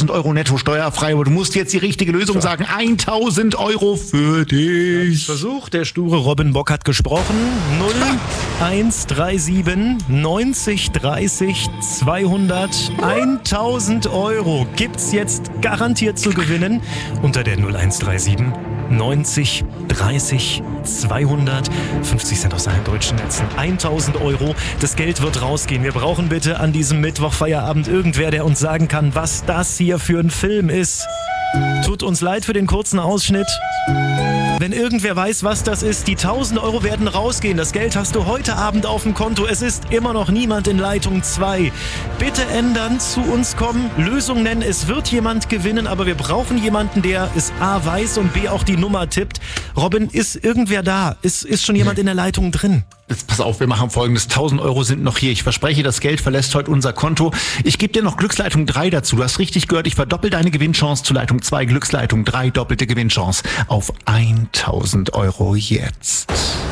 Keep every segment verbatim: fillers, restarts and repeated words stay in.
tausend Euro netto steuerfrei, aber du musst jetzt die richtige Lösung so sagen. tausend Euro für dich. Versuch, der sture Robin Bock hat gesprochen. null eins drei sieben neunzig dreißig zweihundert. tausend Euro gibt's jetzt garantiert zu gewinnen unter der null eins drei sieben neunzig dreißig zweihundert. fünfzig Cent aus allen deutschen Netzen. tausend Euro. Das Geld wird rausgehen. Wir brauchen bitte an diesem Mittwochfeierabend irgendwer, der uns sagen kann, was das hier für ein Film ist. Tut uns leid für den kurzen Ausschnitt. Wenn irgendwer weiß, was das ist, die tausend Euro werden rausgehen. Das Geld hast du heute Abend auf dem Konto. Es ist immer noch niemand in Leitung zwei. Bitte ändern, zu uns kommen, Lösung nennen. Es wird jemand gewinnen, aber wir brauchen jemanden, der es A weiß und B auch die Nummer tippt. Robin, ist irgendwer da? Ist, ist schon jemand in der Leitung drin? Jetzt pass auf, wir machen Folgendes. tausend Euro sind noch hier. Ich verspreche, das Geld verlässt heute unser Konto. Ich gebe dir noch Glücksleitung drei dazu. Du hast richtig gehört, ich verdoppel deine Gewinnchance zu Leitung zwei. Glücksleitung drei, doppelte Gewinnchance auf tausend Euro jetzt.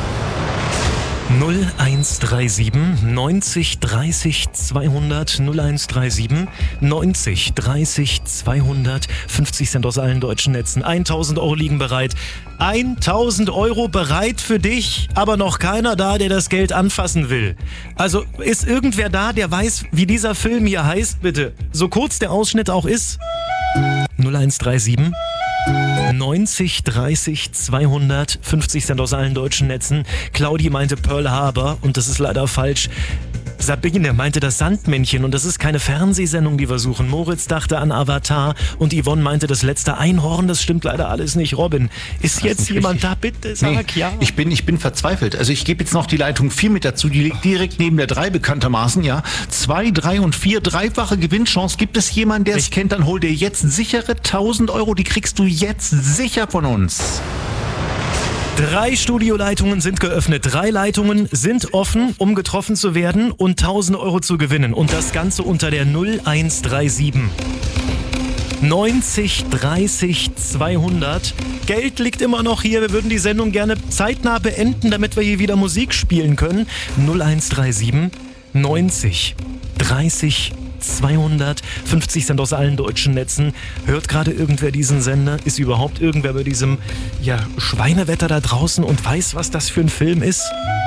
null eins drei sieben neunzig dreißig zweihundert. null eins drei sieben neunzig dreißig zweihundert. fünfzig Cent aus allen deutschen Netzen. tausend Euro liegen bereit. tausend Euro bereit für dich, aber noch keiner da, der das Geld anfassen will. Also ist irgendwer da, der weiß, wie dieser Film hier heißt, bitte? So kurz der Ausschnitt auch ist. null eins drei sieben neunzig dreißig zweihundert. fünfzig Cent aus allen deutschen Netzen. Claudi meinte Pearl Harbor und das ist leider falsch. Sabine meinte das Sandmännchen und das ist keine Fernsehsendung, die wir suchen. Moritz dachte an Avatar und Yvonne meinte das letzte Einhorn. Das stimmt leider alles nicht. Robin, ist jetzt jemand da? Bitte sag nee, ja. Ich bin, ich bin verzweifelt. Also ich gebe jetzt noch die Leitung vier mit dazu. Die liegt direkt neben der drei bekanntermaßen. Ja, zwei, drei und vier. Dreifache Gewinnchance. Gibt es jemanden, der es kennt, dann hol dir jetzt sichere tausend Euro. Die kriegst du jetzt sicher von uns. Drei Studioleitungen sind geöffnet. Drei Leitungen sind offen, um getroffen zu werden und tausend Euro zu gewinnen. Und das Ganze unter der null eins drei sieben neunzig dreißig zweihundert. Geld liegt immer noch hier. Wir würden die Sendung gerne zeitnah beenden, damit wir hier wieder Musik spielen können. null eins drei sieben neunzig dreißig zweihundert. fünfzig Cent aus allen deutschen Netzen. Hört gerade irgendwer diesen Sender? Ist überhaupt irgendwer bei diesem ja, Schweinewetter da draußen und weiß, was das für ein Film ist?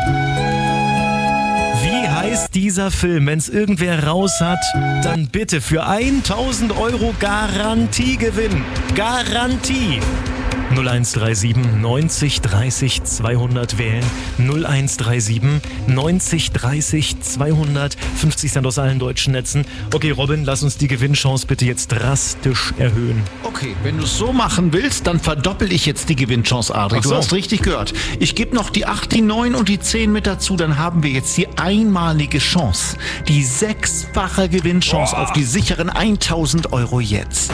Wie heißt dieser Film? Wenn es irgendwer raus hat, dann bitte für tausend Euro Garantiegewinn. Garantie! null eins drei sieben neunzig dreißig zweihundert wählen. null eins drei sieben neunzig dreißig zweihundert. fünfzig Cent aus allen deutschen Netzen. Okay, Robin, lass uns die Gewinnchance bitte jetzt drastisch erhöhen. Okay, wenn du es so machen willst, dann verdoppel ich jetzt die Gewinnchance, Adri. So. Du hast richtig gehört. Ich gebe noch die acht, die neun und die zehn mit dazu. Dann haben wir jetzt die einmalige Chance. Die sechsfache Gewinnchance Boah. auf die sicheren tausend Euro jetzt.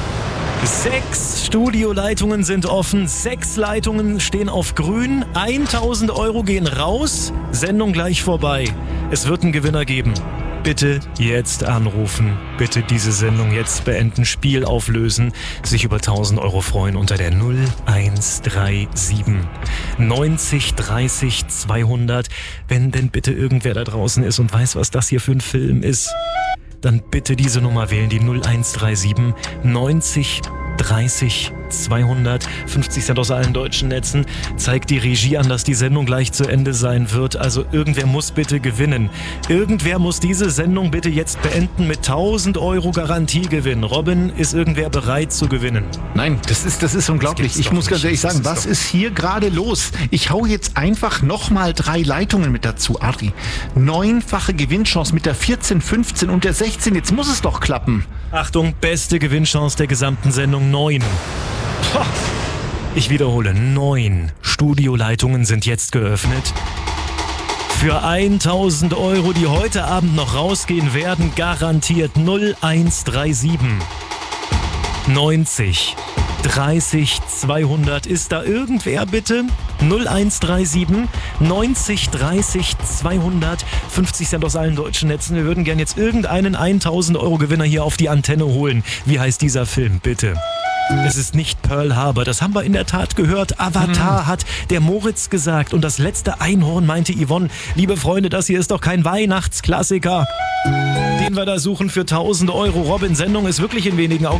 Sechs Studioleitungen sind offen, sechs Leitungen stehen auf grün, tausend Euro gehen raus, Sendung gleich vorbei. Es wird einen Gewinner geben. Bitte jetzt anrufen, bitte diese Sendung jetzt beenden, Spiel auflösen, sich über tausend Euro freuen unter der null eins drei sieben neunzig dreißig zweihundert. Wenn denn bitte irgendwer da draußen ist und weiß, was das hier für ein Film ist, dann bitte diese Nummer wählen, die null eins drei sieben neunzig dreißig zweihundert. fünfzig Cent aus allen deutschen Netzen. Zeigt die Regie an, dass die Sendung gleich zu Ende sein wird. Also irgendwer muss bitte gewinnen. Irgendwer muss diese Sendung bitte jetzt beenden mit tausend Euro Garantiegewinn. Robin, ist irgendwer bereit zu gewinnen? Nein, das ist, das ist unglaublich. Ich muss ganz ehrlich sagen, was ist hier gerade los? Ich hau jetzt einfach nochmal drei Leitungen mit dazu, Adri. Neunfache Gewinnchance mit der vierzehn, fünfzehn und der sechzehn. Jetzt muss es doch klappen. Achtung, beste Gewinnchance der gesamten Sendung, neun. Ich wiederhole, neun Studioleitungen sind jetzt geöffnet. Für tausend Euro, die heute Abend noch rausgehen werden, garantiert null eins drei sieben neunzig dreißig zweihundert. Ist da irgendwer bitte? null eins drei sieben neunzig dreißig zweihundert. fünfzig Cent aus allen deutschen Netzen. Wir würden gern jetzt irgendeinen tausend Euro Gewinner hier auf die Antenne holen. Wie heißt dieser Film, bitte? Es ist nicht Pearl Harbor, das haben wir in der Tat gehört. Avatar, hm. hat der Moritz gesagt. Und das letzte Einhorn, meinte Yvonne. Liebe Freunde, das hier ist doch kein Weihnachtsklassiker, den wir da suchen für tausend Euro. Robin, Sendung ist wirklich in wenigen Augen